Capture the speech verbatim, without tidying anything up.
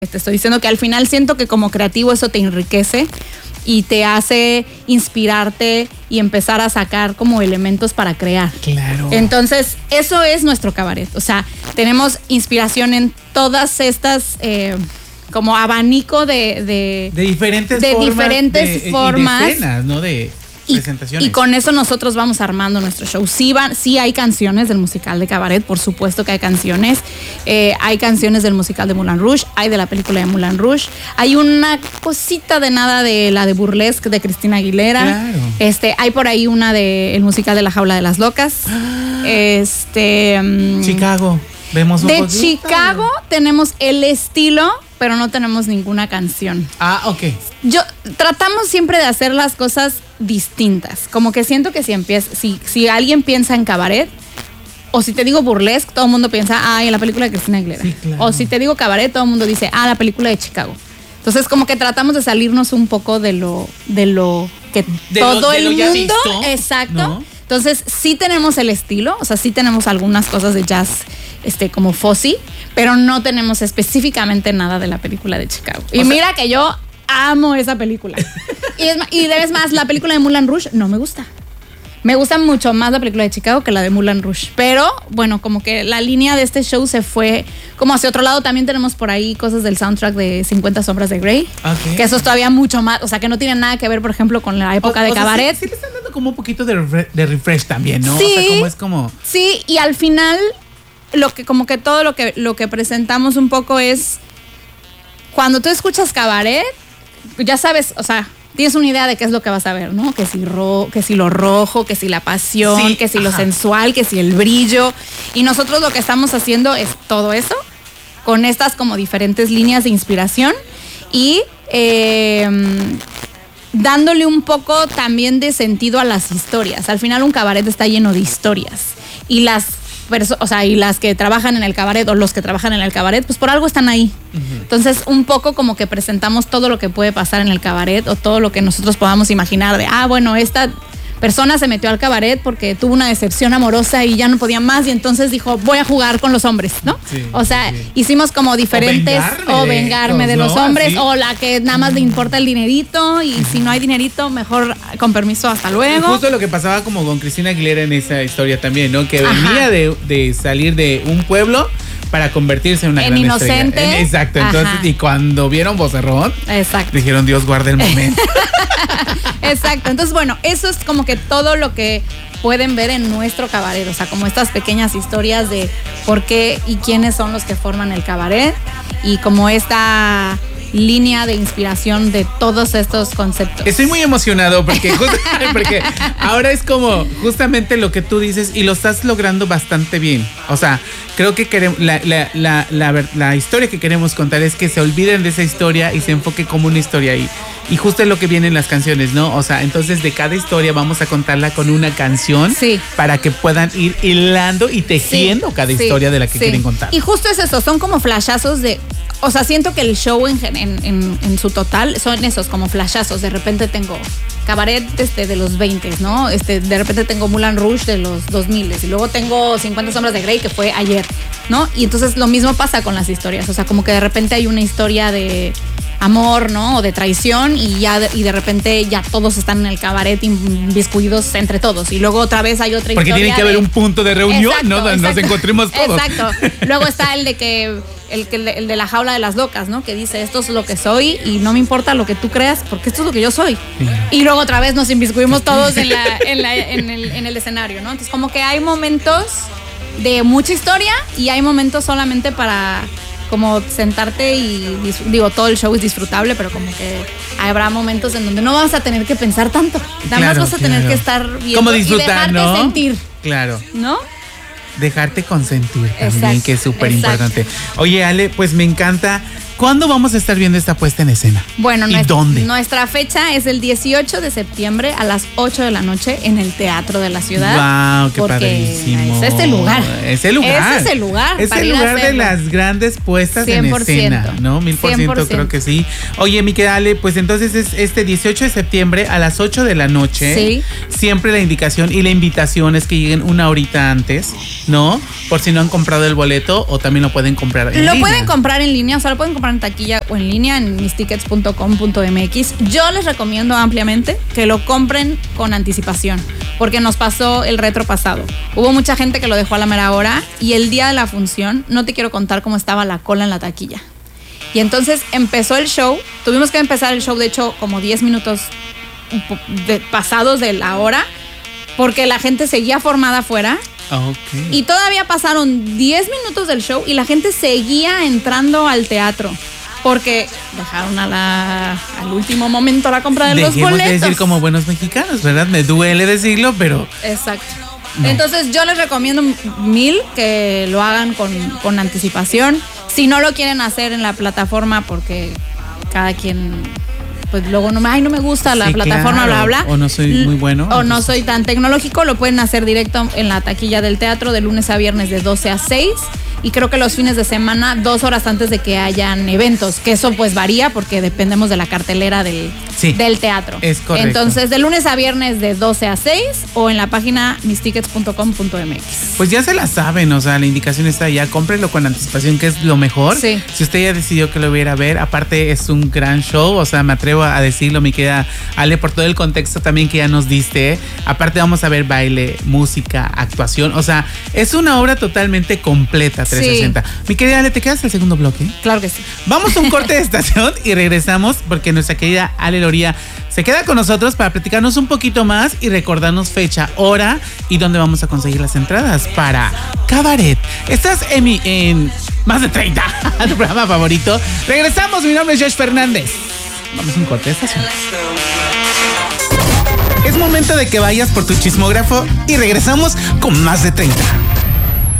Te estoy diciendo que al final siento que como creativo eso te enriquece y te hace inspirarte y empezar a sacar como elementos para crear. Claro. Entonces, eso es nuestro cabaret. O sea, tenemos inspiración en todas estas, eh, como abanico de... De, de diferentes de formas. Diferentes de, formas. Y de escenas, ¿no? De y, presentaciones. y con eso nosotros vamos armando nuestro show. Sí, van, sí hay canciones del musical de cabaret, por supuesto que hay canciones. Eh, hay canciones del musical de Moulin Rouge, hay de la película de Moulin Rouge. Hay una cosita de nada de la de Burlesque de Cristina Aguilera. Claro. Este, hay por ahí una de el musical de La Jaula de las Locas. Ah, este um, Chicago. Vemos un de poquito. Chicago tenemos el estilo, pero no tenemos ninguna canción. Ah, ok. Yo tratamos siempre de hacer las cosas distintas. Como que siento que si empieza, si, si alguien piensa en cabaret, o si te digo burlesque, todo el mundo piensa, ah, en la película de Cristina Aguilera. Sí, claro. O si te digo cabaret, todo el mundo dice, ah, la película de Chicago. Entonces, como que tratamos de salirnos un poco de lo, de lo que de todo lo, de el lo mundo. Ya visto, exacto. ¿no? Entonces, sí tenemos el estilo, o sea, sí tenemos algunas cosas de jazz, este, como Fozzy, pero no tenemos específicamente nada de la película de Chicago. Y o mira sea, que yo amo esa película. y, es, y es más, la película de Moulin Rouge no me gusta. Me gusta mucho más la película de Chicago que la de Moulin Rouge. Pero, bueno, como que la línea de este show se fue como hacia otro lado. También tenemos por ahí cosas del soundtrack de cincuenta sombras de Grey. Okay. Que eso es todavía mucho más, o sea, que no tiene nada que ver, por ejemplo, con la época o, de o sea, cabaret. Sí, sí le están dando como un poquito de, refre- de refresh también, ¿no? Sí. O sea, como es como... Sí, y al final, lo que, como que todo lo que, lo que presentamos un poco es, cuando tú escuchas cabaret, ya sabes, o sea, tienes una idea de qué es lo que vas a ver, ¿no? Que si, ro- que si lo rojo, que si la pasión, Sí, que si ajá. lo sensual, que si el brillo. Y nosotros lo que estamos haciendo es todo eso, con estas como diferentes líneas de inspiración y eh, dándole un poco también de sentido a las historias. Al final un cabaret está lleno de historias y las perso- o sea, y las que trabajan en el cabaret o los que trabajan en el cabaret, pues por algo están ahí. Uh-huh. Entonces, un poco como que presentamos todo lo que puede pasar en el cabaret o todo lo que nosotros podamos imaginar de, ah, bueno, esta persona se metió al cabaret porque tuvo una decepción amorosa y ya no podía más y entonces dijo, voy a jugar con los hombres, ¿no? Sí, o sea, sí. hicimos como diferentes, o vengarme, o vengarme de, de los ¿no? hombres, Así. O la que nada más le importa el dinerito y si no hay dinerito, mejor con permiso, hasta luego. Justo lo que pasaba como con Cristina Aguilera en esa historia también, ¿no? Que venía de, de salir de un pueblo para convertirse en una en gran inocente. estrella. En, exacto, entonces, Ajá. y cuando vieron Vocerrón, exacto. dijeron, Dios guarde el momento. Exacto, entonces bueno, eso es como que todo lo que pueden ver en nuestro cabaret, o sea, como estas pequeñas historias de por qué y quiénes son los que forman el cabaret y como esta línea de inspiración de todos estos conceptos. Estoy muy emocionado porque, just, porque ahora es como justamente lo que tú dices y lo estás logrando bastante bien. O sea, creo que queremos, la, la, la, la, la historia que queremos contar es que se olviden de esa historia y se enfoque como una historia ahí. Y justo es lo que viene en las canciones, ¿no? O sea, entonces de cada historia vamos a contarla con una canción sí. para que puedan ir hilando y tejiendo sí, cada sí, historia de la que sí. quieren contar. Y justo es eso, son como flashazos de... O sea, siento que el show en, en, en, en su total son esos como flashazos. De repente tengo cabaret este, de los veinte, ¿no? Este, de repente tengo Moulin Rouge de los dos mil y luego tengo cincuenta sombras de Grey que fue ayer, ¿no? Y entonces lo mismo pasa con las historias. O sea, como que de repente hay una historia de amor, ¿no? O de traición y ya de, y de repente ya todos están en el cabaret inviscuidos entre todos. Y luego otra vez hay otra Porque historia. Porque tiene que haber de... un punto de reunión, exacto, ¿no? Donde exacto, nos encontremos todos. Exacto. Luego está el de que... El, el, el de la jaula de las locas, ¿no? Que dice, esto es lo que soy y no me importa lo que tú creas porque esto es lo que yo soy. Sí. Y luego otra vez nos inviscuimos todos en, la, en, la, en, el, en el escenario, ¿no? Entonces como que hay momentos de mucha historia y hay momentos solamente para como sentarte y, digo, todo el show es disfrutable, pero como que habrá momentos en donde no vas a tener que pensar tanto. Nada claro, más vas a claro. tener que estar viendo como disfrutar, y dejarte ¿no? sentir. Claro. ¿No? Dejarte consentir también, exacto, que es súper importante. Oye, Ale, pues me encanta. ¿Cuándo vamos a estar viendo esta puesta en escena? Bueno, ¿y nuestra, dónde? Nuestra fecha es el dieciocho de septiembre a las ocho de la noche en el Teatro de la Ciudad. ¡Wow! ¡Qué padrísimo! Es este lugar. Es el lugar. Ese es el lugar. Es el lugar de las grandes puestas cien por ciento. En escena, ¿no? Mil por ciento creo que sí. Oye, mi querida Ale, pues entonces es este dieciocho de septiembre a las ocho de la noche. Sí. Siempre la indicación y la invitación es que lleguen una horita antes, ¿no? Por si no han comprado el boleto o también lo pueden comprar en lo línea. Lo pueden comprar en línea, o sea, lo pueden comprar comprar en taquilla o en línea en mis tickets punto com punto m x. Yo les recomiendo ampliamente que lo compren con anticipación, porque nos pasó el retro pasado. Hubo mucha gente que lo dejó a la mera hora y el día de la función, no te quiero contar cómo estaba la cola en la taquilla. Y entonces empezó el show, tuvimos que empezar el show, de hecho, como diez minutos de, pasados de la hora, porque la gente seguía formada afuera. Okay. Y todavía pasaron diez minutos del show y la gente seguía entrando al teatro, porque dejaron a la, al último momento la compra de Dejemos los boletos. de decir como buenos mexicanos, ¿verdad? Me duele decirlo, pero... Exacto. No. Entonces yo les recomiendo mil que lo hagan con, con anticipación. Si no lo quieren hacer en la plataforma, porque cada quien... pues luego no me, ay, no me gusta la sí, plataforma, claro. bla, bla. O no soy muy bueno. O entonces... no soy tan tecnológico, lo pueden hacer directo en la taquilla del teatro de lunes a viernes de doce a seis. Y creo que los fines de semana, dos horas antes de que hayan eventos, que eso pues varía porque dependemos de la cartelera del, sí, del teatro. Es correcto. Entonces, de lunes a viernes de doce a seis o en la página mis tickets punto com punto m x. Pues ya se la saben, o sea, la indicación está allá, cómprenlo con anticipación, que es lo mejor. Sí. Si usted ya decidió que lo viera a ver, aparte es un gran show, o sea, me atrevo a decirlo, mi querida Ale, por todo el contexto también que ya nos diste. Aparte vamos a ver baile, música, actuación, o sea, es una obra totalmente completa, trescientos sesenta. Sí. Mi querida Ale, ¿te quedas el segundo bloque? Claro que sí. Vamos a un corte de estación y regresamos porque nuestra querida Ale Loría se queda con nosotros para platicarnos un poquito más y recordarnos fecha, hora y dónde vamos a conseguir las entradas para Cabaret. Estás en, mi, en Más de treinta, tu programa favorito. Regresamos, mi nombre es Josh Fernández. Vamos a un corte de estación. Es momento de que vayas por tu chismógrafo y regresamos con Más de treinta.